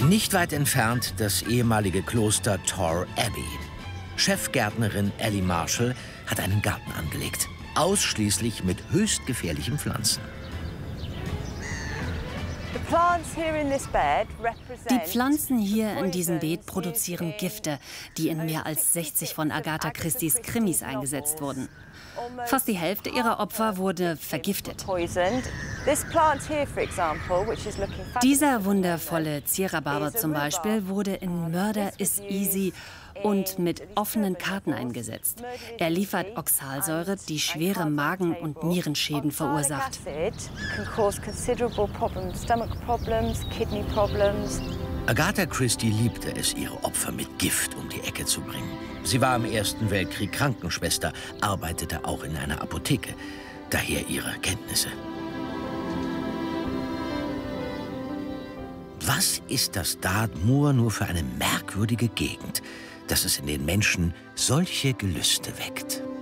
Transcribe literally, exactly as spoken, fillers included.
Nicht weit entfernt das ehemalige Kloster Torre Abbey. Chefgärtnerin Ellie Marshall hat einen Garten angelegt, ausschließlich mit höchst gefährlichen Pflanzen. Die Pflanzen hier in diesem Beet produzieren Gifte, die in mehr als sechzig von Agatha Christies Krimis eingesetzt wurden. Fast die Hälfte ihrer Opfer wurde vergiftet. Dieser wundervolle Zierrhabarber zum Beispiel wurde in Murder is Easy und mit offenen Karten eingesetzt. Er liefert Oxalsäure, die schwere Magen- und Nierenschäden verursacht. Agatha Christie liebte es, ihre Opfer mit Gift um die Ecke zu bringen. Sie war im Ersten Weltkrieg Krankenschwester, arbeitete auch in einer Apotheke. Daher ihre Kenntnisse. Was ist das Dart Moor nur für eine merkwürdige Gegend, dass es in den Menschen solche Gelüste weckt?